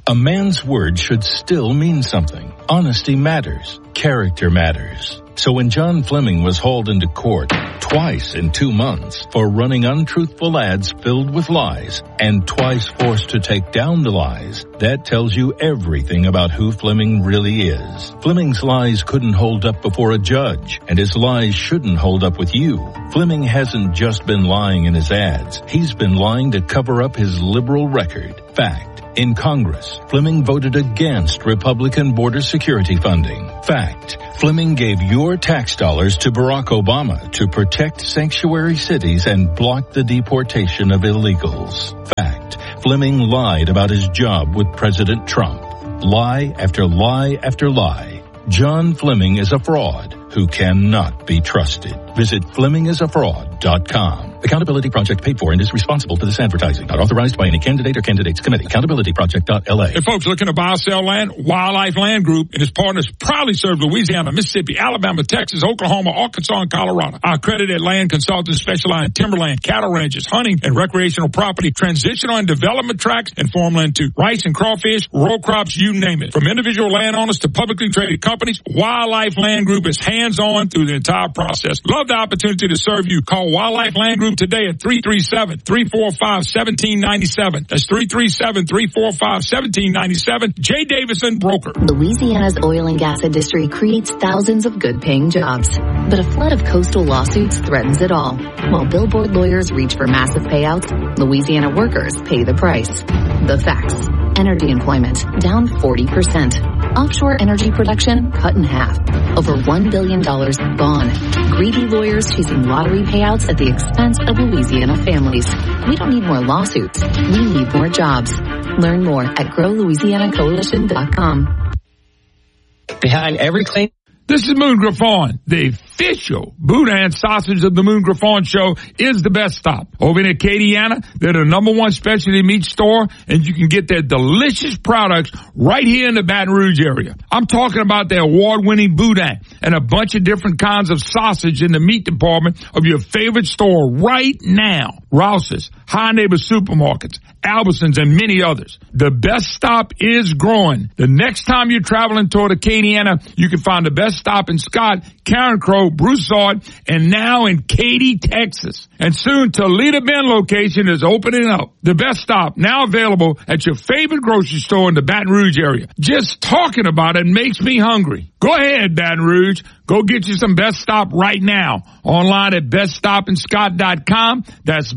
A man's word should still mean something. Honesty matters. Character matters. So when John Fleming was hauled into court twice in 2 months for running untruthful ads filled with lies and twice forced to take down the lies, that tells you everything about who Fleming really is. Fleming's lies couldn't hold up before a judge, and his lies shouldn't hold up with you. Fleming hasn't just been lying in his ads. He's been lying to cover up his liberal record. Fact. In Congress, Fleming voted against Republican border security funding. Fact. Fleming gave your tax dollars to Barack Obama to protect sanctuary cities and block the deportation of illegals. Fact. Fleming lied about his job with President Trump. Lie after lie after lie. John Fleming is a fraud who cannot be trusted. Visit FlemingIsAFraud.com. Accountability Project paid for and is responsible for this advertising. Not authorized by any candidate or candidates committee. AccountabilityProject.LA. If folks looking to buy or sell land, Wildlife Land Group and its partners proudly serve Louisiana, Mississippi, Alabama, Texas, Oklahoma, Arkansas, and Colorado. Our accredited land consultants specialize in timberland, cattle ranches, hunting, and recreational property, transitional and development tracts, and farmland too. Rice and crawfish, row crops, you name it. From individual landowners to publicly traded companies, Wildlife Land Group is hands-on through the entire process. Love the opportunity to serve you. Call Wildlife Land Group today at 337-345-1797. That's 337-345-1797. Jay Davison, broker. Louisiana's oil and gas industry creates thousands of good-paying jobs, but a flood of coastal lawsuits threatens it all. While billboard lawyers reach for massive payouts, Louisiana workers pay the price. The facts. Energy employment down 40%. Offshore energy production cut in half. Over $1 billion gone. Greedy lawyers chasing lottery payouts at the expense of Louisiana families. We don't need more lawsuits. We need more jobs. Learn more at GrowLouisianaCoalition.com. Behind every claim. This is Moon Griffon. The official Boudin sausage of the Moon Griffon Show is the best stop. Over in Acadiana, they're the #1 specialty meat store, and you can get their delicious products right here in the Baton Rouge area. I'm talking about their award-winning Boudin and a bunch of different kinds of sausage in the meat department of your favorite store right now. Rouse's, High Neighbor Supermarkets, Albertsons, and many others. The best stop is growing. The next time you're traveling toward Acadiana, you can find the best stop in Scott, Karen Crow, Broussard, and now in Katy, Texas. And soon Toledo Bend location is opening up. The best stop now available at your favorite grocery store in the Baton Rouge area. Just talking about it makes me hungry. Go ahead, Baton Rouge. Go get you some Best Stop right now. Online at beststopinscott.com. That's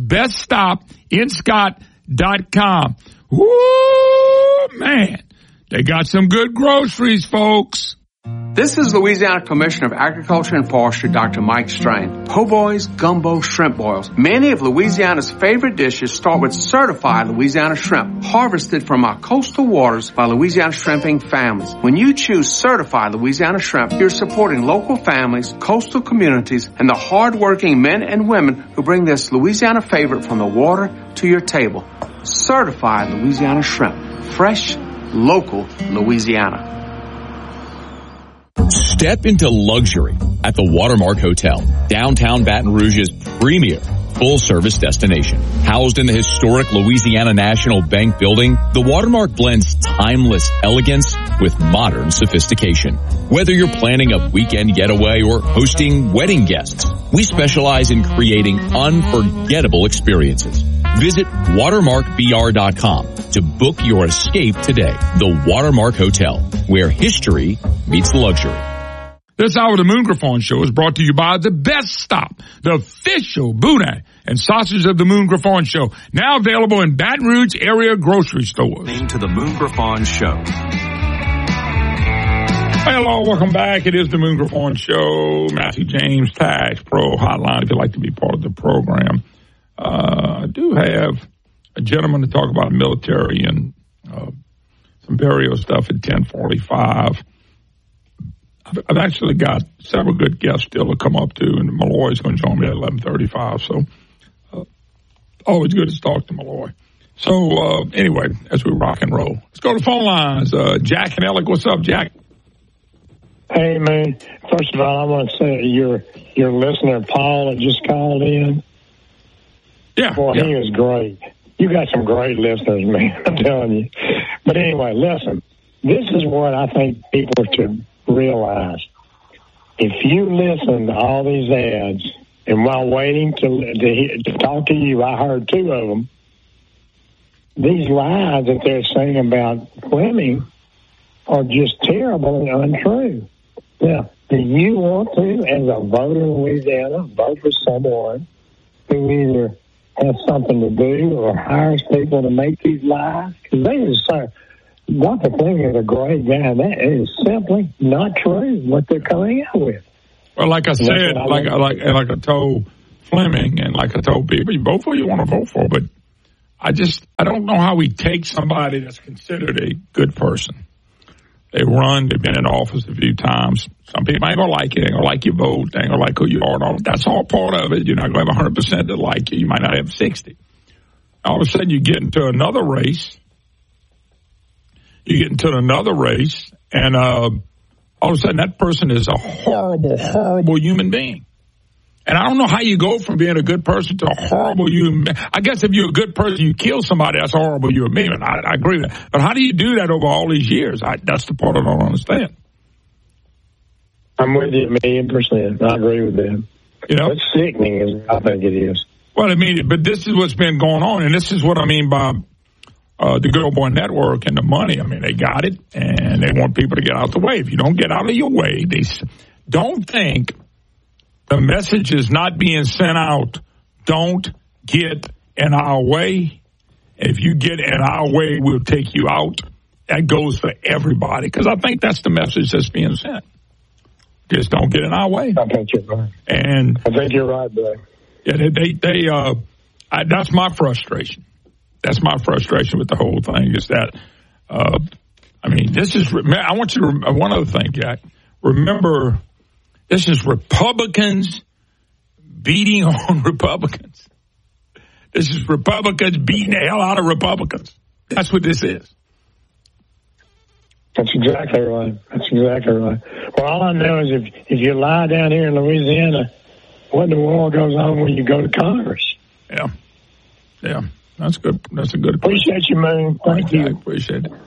beststopinscott.com. Woo, man. They got some good groceries, folks. This is Louisiana Commissioner of Agriculture and Forestry, Dr. Mike Strain. Po' boys, gumbo, shrimp boils. Many of Louisiana's favorite dishes start with certified Louisiana shrimp, harvested from our coastal waters by Louisiana shrimping families. When you choose certified Louisiana shrimp, you're supporting local families, coastal communities, and the hard-working men and women who bring this Louisiana favorite from the water to your table. Certified Louisiana shrimp. Fresh, local Louisiana. Step into luxury at the Watermark Hotel, downtown Baton Rouge's premier full-service destination. Housed in the historic Louisiana National Bank building, the Watermark blends timeless elegance with modern sophistication. Whether you're planning a weekend getaway or hosting wedding guests, we specialize in creating unforgettable experiences. Visit watermarkbr.com to book your escape today. The Watermark Hotel, where history meets luxury. This hour of the Moon Griffon Show is brought to you by The Best Stop, the official Boudin and sausage of the Moon Griffon Show, now available in Baton Rouge area grocery stores. To the Moon Griffon Show. Hello, welcome back. It is the Moon Griffon Show. Matthew James Tax Pro Hotline if you'd like to be part of the program. I do have a gentleman to talk about military and some burial stuff at 10:45. I've actually got several good guests still to come up to, and Malloy's going to join me at 11:35. So always good to talk to Malloy. So anyway, as we rock and roll, let's go to phone lines. Jack and Alec, what's up, Jack? Hey, man. First of all, I want to say your listener, Paul, that just called in. Yeah. Boy, he was great. You got some great listeners, man. I'm telling you. But anyway, listen, this is what I think people should realize. If you listen to all these ads, and while waiting to talk to you, I heard 2 of them, these lies that they're saying about Fleming are just terrible and untrue. Now, do you want to, as a voter in Louisiana, vote for someone who either has something to do or hires people to make these lies? Because they just say, Dr. Fleming is a great guy. That is simply not true, what they're coming out with. Well, like I said, like I told Fleming and like I told people, you vote for who you want to vote for, but I don't know how we take somebody that's considered a good person. They run, they've been in office a few times. Some people ain't going to like you, ain't going to like your vote, they ain't going to like who you are. That's all part of it. You're not going to have 100% that like you. You might not have 60. All of a sudden you get into another race. And all of a sudden that person is a horrible human being. And I don't know how you go from being a good person to a horrible human being. I guess if you're a good person, you kill somebody, that's a horrible human being. I agree with that. But how do you do that over all these years? That's the part I don't understand. I'm with you 1,000,000%. I agree with that. You know? It's sickening, I think it is. Well, I mean, but this is what's been going on, and this is what I mean by the Good Old Boy Network and the money. I mean, they got it, and they want people to get out the way. If you don't get out of your way, they don't think the message is not being sent out. Don't get in our way. If you get in our way, we'll take you out. That goes for everybody, because I think that's the message that's being sent. Just don't get in our way. I think you're right. And I think you're right, Bill. Yeah, that's my frustration. That's my frustration with the whole thing is that, I mean, I want you to, one other thing, Jack. Remember, this is Republicans beating on Republicans. This is Republicans beating the hell out of Republicans. That's what this is. That's exactly right. Well, all I know is if you lie down here in Louisiana, what in the world goes on when you go to Congress? Yeah. That's good. That's a good point. Appreciate you, man. Thank you. I appreciate it.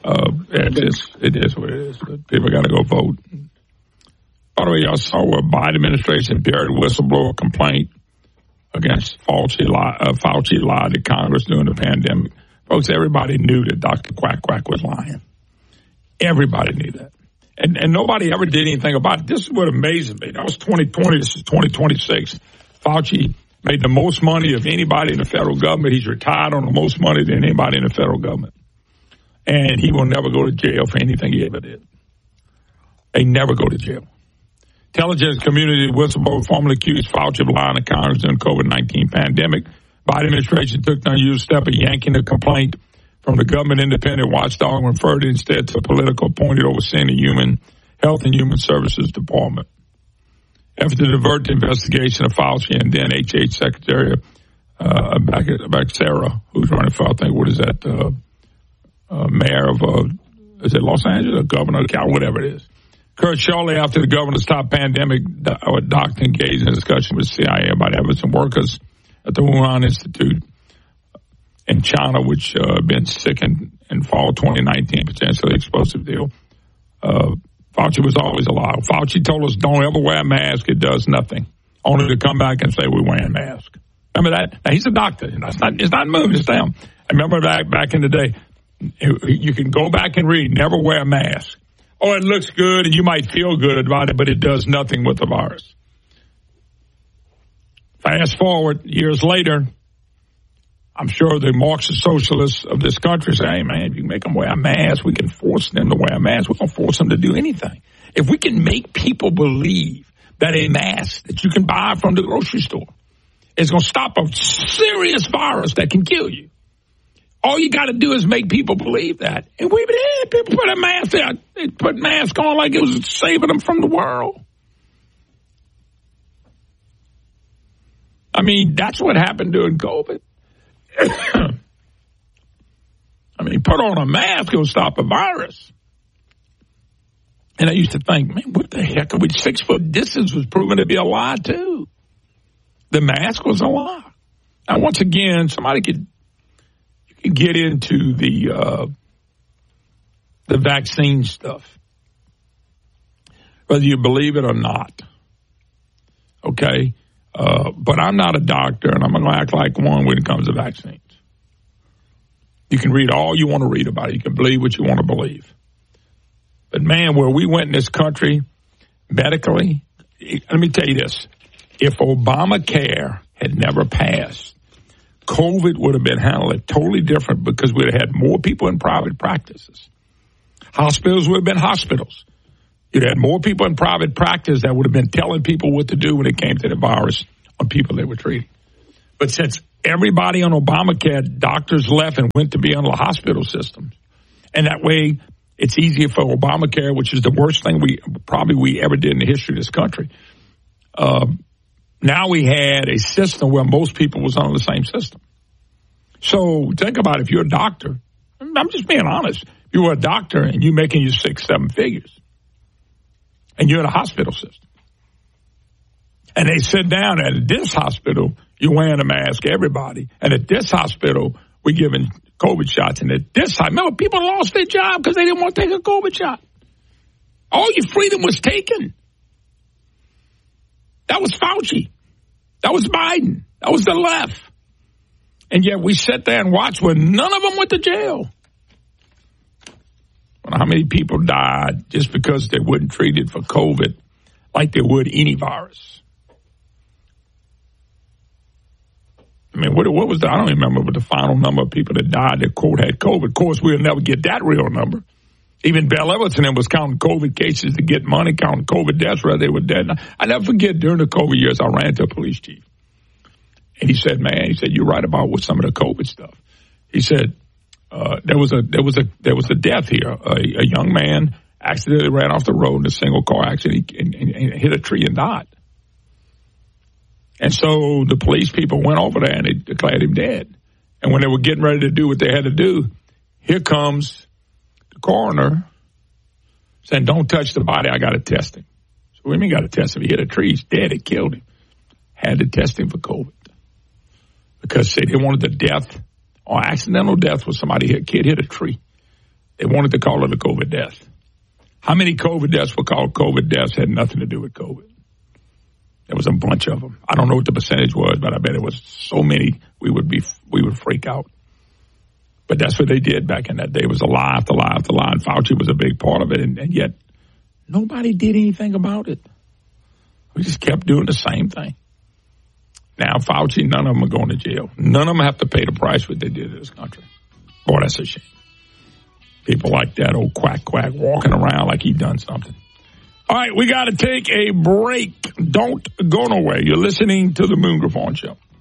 It is what it is. People got to go vote. By the way, y'all saw where Biden administration buried a whistleblower complaint against Fauci lied to Congress during the pandemic. Folks, everybody knew that Dr. Quack was lying. Everybody knew that. And nobody ever did anything about it. This is what amazes me. That was 2020. This is 2026. Fauci made the most money of anybody in the federal government. He's retired on the most money than anybody in the federal government. And he will never go to jail for anything he ever did. They never go to jail. Intelligence community whistleblower formally accused Fauci of lying to Congress during the COVID-19 pandemic. Biden administration took the unusual step of yanking the complaint from the government independent watchdog and referred it instead to a political appointed overseeing the Health and Human Services Department. After to divert the investigation of Fauci and then HH Secretary back Sarah, who's running for, I think, what is that, mayor of, is it Los Angeles or governor of Cal, whatever it is. Occurred shortly after the governor's top pandemic doctor engaged in a discussion with CIA about evidence and workers at the Wuhan Institute in China, which been sick in fall 2019, potentially explosive deal. Fauci was always a liar. Fauci told us don't ever wear a mask. It does nothing. Only to come back and say we're wearing a mask. Remember that? Now, he's a doctor. It's not moving. It's down. I remember back in the day, you can go back and read, never wear a mask. Oh, it looks good and you might feel good about it, but it does nothing with the virus. Fast forward years later, I'm sure the Marxist socialists of this country say, hey, man, if you can make them wear a mask, we can force them to wear a mask. We're going to force them to do anything. If we can make people believe that a mask that you can buy from the grocery store is going to stop a serious virus that can kill you, all you got to do is make people believe that. And people put a mask out. They put masks on like it was saving them from the world. I mean, that's what happened during COVID. I mean, put on a mask, it'll stop a virus. And I used to think, man, what the heck? 6 foot distance was proven to be a lie, too. The mask was a lie. Now, once again, somebody could get into the the vaccine stuff, whether you believe it or not. Okay? But I'm not a doctor, and I'm going to act like one when it comes to vaccines. You can read all you want to read about it. You can believe what you want to believe. But, man, where we went in this country medically, let me tell you this. If Obamacare had never passed, COVID would have been handled totally different because we would have had more people in private practices. Hospitals would have been hospitals. You'd had more people in private practice that would have been telling people what to do when it came to the virus on people they were treating. But since everybody on Obamacare, doctors left and went to be on the hospital system, and that way it's easier for Obamacare, which is the worst thing we ever did in the history of this country. Now we had a system where most people was on the same system. So think about it. If you're a doctor, I'm just being honest. If you were a doctor and you're making your 6-7 figures, and you're in a hospital system, and they sit down at this hospital, you're wearing a mask, everybody, and at this hospital, we're giving COVID shots, and at this time, remember, people lost their job because they didn't want to take a COVID shot. All your freedom was taken. That was Fauci. That was Biden. That was the left. And yet we sat there and watched when none of them went to jail. How many people died just because they weren't treated for COVID like they would any virus? I mean, what was I don't even remember what the final number of people that died that, quote, had COVID. Of course, we'll never get that real number. Even Bell Everton was counting COVID cases to get money, counting COVID deaths whether they were dead. I never forget during the COVID years, I ran to a police chief. And he said, you're right about with some of the COVID stuff. He said, there was a death here. A young man accidentally ran off the road in a single car accident and hit a tree and died. And so the police people went over there and they declared him dead. And when they were getting ready to do what they had to do, here comes the coroner saying, "Don't touch the body. I got to test him." So what do you mean got to test him? He hit a tree. He's dead. It killed him. Had to test him for COVID because they wanted the death or accidental death was a kid hit a tree. They wanted to call it a COVID death. How many COVID deaths were called COVID deaths had nothing to do with COVID? There was a bunch of them. I don't know what the percentage was, but I bet it was so many we would freak out. But that's what they did back in that day. It was a lie after lie after lie, and Fauci was a big part of it, and yet nobody did anything about it. We just kept doing the same thing. Now, Fauci, none of them are going to jail. None of them have to pay the price what they did to this country. Boy, that's a shame. People like that old quack walking around like he done something. All right, we got to take a break. Don't go nowhere. You're listening to the Moon Griffon Show.